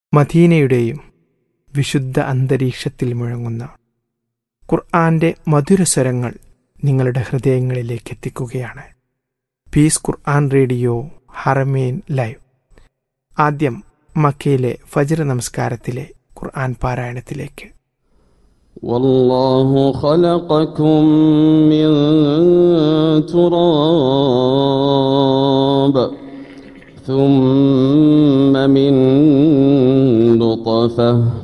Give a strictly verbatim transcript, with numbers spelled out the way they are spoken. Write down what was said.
മദീനയുടെയും വിശുദ്ധ അന്തരീക്ഷത്തിൽ മുഴങ്ങുന്ന ഖുർആന്റെ മധുരസ്വരങ്ങൾ നിങ്ങളുടെ ഹൃദയങ്ങളിലേക്ക് എത്തിക്കുകയാണ് പീസ് ഖുർആൻ റേഡിയോ ഹറമേൻ ലൈവ്. ആദ്യം മക്കയിലെ ഫജ്ർ നമസ്കാരത്തിലെ ഖുർആൻ പാരായണത്തിലേക്ക്. വല്ലാഹു ഖലഖകും മിൻ തുറാബ് ثم من نطفة